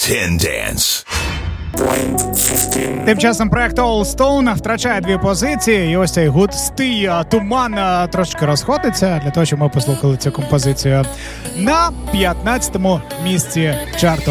10 Dance. Тим часом проект All Stone втрачає 2 позиції, і ось цей густий туман трошки розходиться, для того, щоб ми послухали цю композицію на 15-му місці чарту.